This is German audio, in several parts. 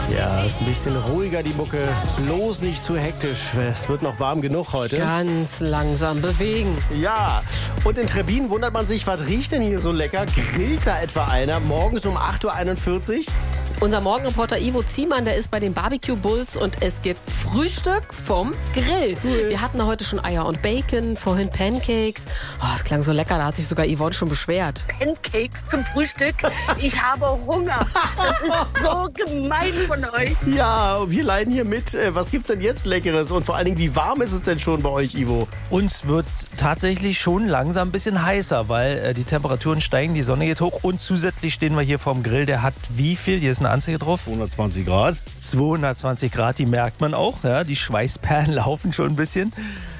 Ja, ist ein bisschen ruhiger die Mucke. Bloß nicht zu hektisch. Es wird noch warm genug heute. Ganz langsam bewegen. Ja, und in Trebbin wundert man sich, was riecht denn hier so lecker? Grillt da etwa einer morgens um 8.41 Uhr? Unser Morgenreporter Ivo Ziemann, der ist bei den Barbecue Bulls und es gibt Frühstück vom Grill. Cool. Wir hatten heute schon Eier und Bacon, vorhin Pancakes. Oh, das klang so lecker, da hat sich sogar Yvonne schon beschwert. Pancakes zum Frühstück? Ich habe Hunger. Das ist so gemein von euch. Ja, wir leiden hier mit. Was gibt's denn jetzt Leckeres? Und vor allen Dingen, wie warm ist es denn schon bei euch, Ivo? Uns wird tatsächlich schon langsam ein bisschen heißer, weil die Temperaturen steigen, die Sonne geht hoch und zusätzlich stehen wir hier vorm Grill. Der hat wie viel? Hier ist eine Anzeige drauf. 220 Grad. 220 Grad, die merkt man auch. Ja, die Schweißperlen laufen schon ein bisschen.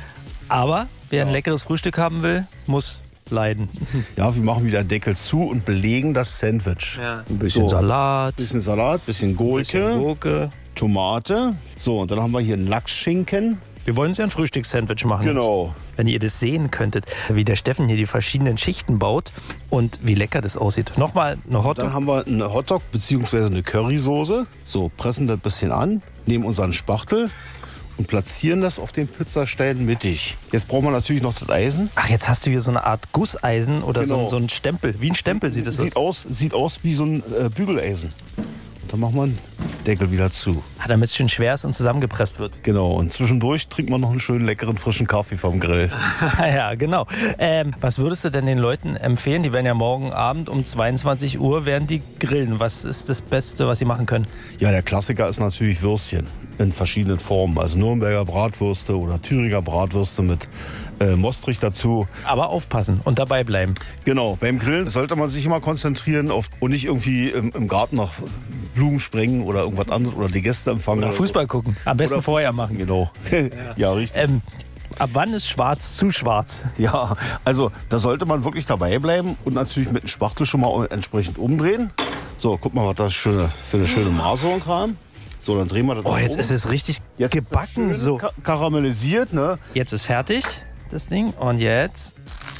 Aber wer ein leckeres Frühstück haben will, muss leiden. Ja, wir machen wieder Deckel zu und belegen das Sandwich. Ja. Ein bisschen Salat. Bisschen Salat, bisschen Gurke, Tomate. So, und dann haben wir hier einen Lachsschinken. Wir wollen uns ja ein Frühstückssandwich machen. Genau. Jetzt. Wenn ihr das sehen könntet, wie der Steffen hier die verschiedenen Schichten baut und wie lecker das aussieht. Nochmal eine Hotdog. Dann haben wir eine Hotdog bzw. eine Currysoße. So, pressen das ein bisschen an, nehmen unseren Spachtel und platzieren das auf den Pizzastein mittig. Jetzt brauchen wir natürlich noch das Eisen. Ach, jetzt hast du hier so eine Art Gusseisen oder Genau. so ein Stempel. Wie ein Stempel sieht es aus. Sieht aus wie so ein Bügeleisen. Und dann machen wir den Deckel wieder zu. Damit es schön schwer ist und zusammengepresst wird. Genau, und zwischendurch trinkt man noch einen schönen, leckeren, frischen Kaffee vom Grill. Ja, genau. Was würdest du denn den Leuten empfehlen? Die werden ja morgen Abend um 22 Uhr werden die grillen. Was ist das Beste, was sie machen können? Ja, der Klassiker ist natürlich Würstchen in verschiedenen Formen. Also Nürnberger Bratwürste oder Thüringer Bratwürste mit Mostrich dazu. Aber aufpassen und dabei bleiben. Genau, beim Grillen sollte man sich immer konzentrieren auf und nicht irgendwie im Garten nach Blumen sprengen oder irgendwas anderes oder die Gäste empfangen. Oder Fußball gucken. Am besten oder vorher machen. Genau. Ja, richtig. Ab wann ist schwarz zu schwarz? Ja, also da sollte man wirklich dabei bleiben und natürlich mit dem Spachtel schon mal entsprechend umdrehen. So, guck mal, was das für eine schöne Maserung haben. So, dann drehen wir das. Oh, jetzt ist es richtig jetzt gebacken. ist So karamellisiert, ne? Jetzt ist fertig, das Ding. Und jetzt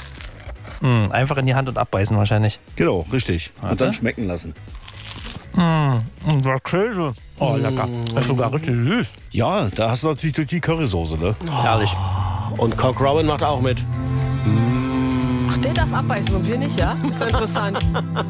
einfach in die Hand und abbeißen wahrscheinlich. Genau, richtig. Warte. Und dann schmecken lassen. Der Käse. Oh, lecker. Das ist sogar richtig süß. Ja, da hast du natürlich durch die Currysoße, ne? Herrlich. Und Cock Robin macht auch mit. Ach, der darf abbeißen und wir nicht, ja? Ist ja interessant.